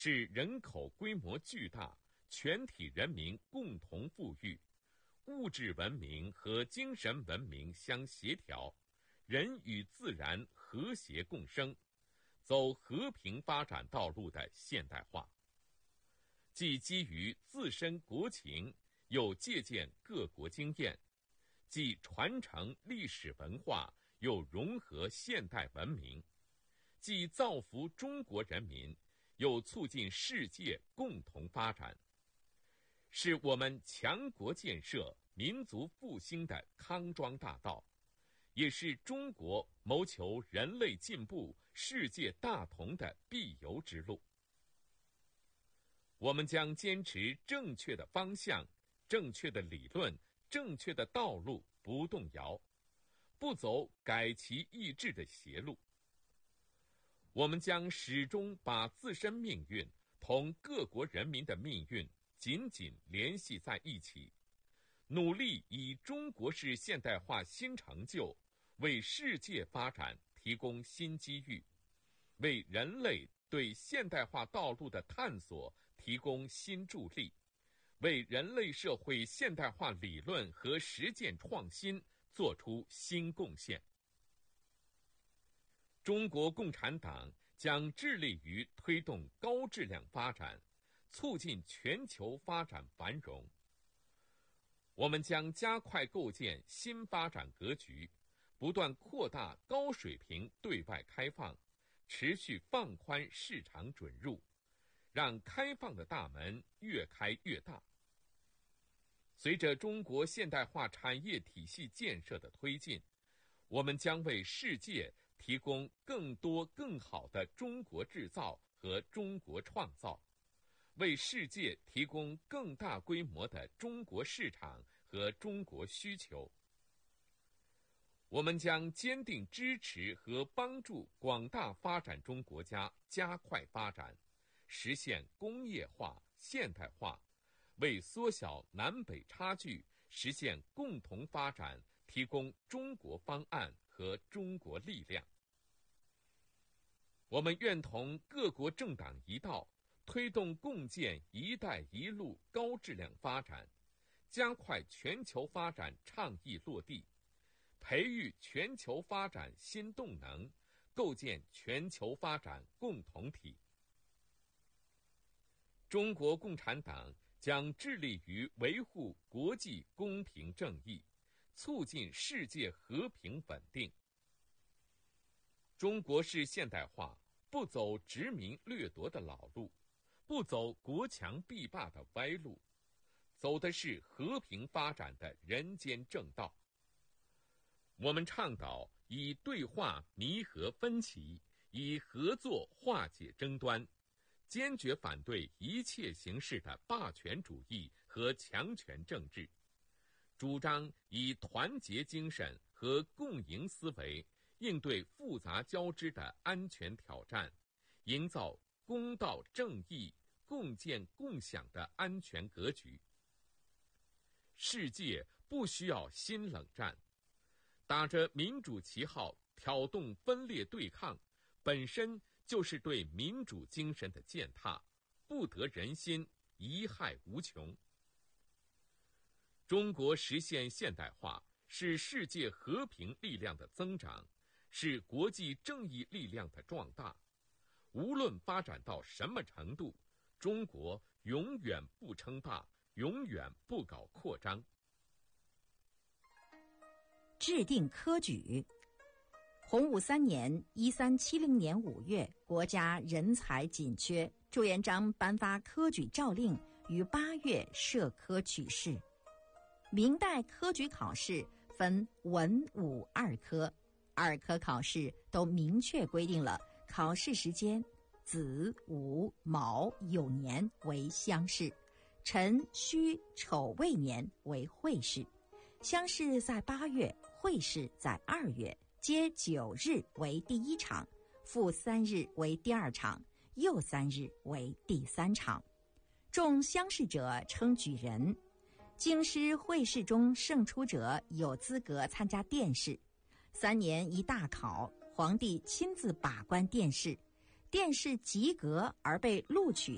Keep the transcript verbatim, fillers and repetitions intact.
是人口规模巨大，全体人民共同富裕，物质文明和精神文明相协调，人与自然和谐共生，走和平发展道路的现代化。既基于自身国情，又借鉴各国经验，既传承历史文化，又融合现代文明，既造福中国人民，又促进世界共同发展，是我们强国建设、民族复兴的康庄大道，也是中国谋求人类进步、世界大同的必由之路。我们将坚持正确的方向、正确的理论、正确的道路不动摇，不走改其意志的邪路。我们将始终把自身命运同各国人民的命运紧紧联系在一起，努力以中国式现代化新成就为世界发展提供新机遇，为人类对现代化道路的探索提供新助力，为人类社会现代化理论和实践创新做出新贡献。中国共产党将致力于推动高质量发展，促进全球发展繁荣。我们将加快构建新发展格局，不断扩大高水平对外开放，持续放宽市场准入，让开放的大门越开越大。随着中国现代化产业体系建设的推进，我们将为世界提供更多更好的中国制造和中国创造，为世界提供更大规模的中国市场和中国需求。我们将坚定支持和帮助广大发展中国家加快发展，实现工业化、现代化，为缩小南北差距、实现共同发展提供中国方案和中国力量。我们愿同各国政党一道，推动共建“一带一路”高质量发展，加快全球发展倡议落地，培育全球发展新动能，构建全球发展共同体。中国共产党将致力于维护国际公平正义，促进世界和平稳定。中国式现代化不走殖民掠夺的老路，不走国强必霸的歪路，走的是和平发展的人间正道。我们倡导以对话弥合分歧，以合作化解争端，坚决反对一切形式的霸权主义和强权政治，主张以团结精神和共赢思维应对复杂交织的安全挑战，营造公道正义、共建共享的安全格局。世界不需要新冷战，打着民主旗号挑动分裂对抗，本身就是对民主精神的践踏，不得人心，贻害无穷。中国实现现代化是世界和平力量的增长，是国际正义力量的壮大。无论发展到什么程度，中国永远不称霸，永远不搞扩张。 制定科举。洪武三年（一三七零年）五月，国家人才紧缺，朱元璋颁发科举诏令，于八月设科取士。明代科举考试分文武二科，二科考试都明确规定了考试时间：子、午、卯、酉年为乡试，辰、戌、丑、未年为会试。乡试在八月，会试在二月，皆九日为第一场，复三日为第二场，又三日为第三场。中乡试者称举人。京师会试中胜出者有资格参加殿试。三年一大考，皇帝亲自把关殿试，殿试及格而被录取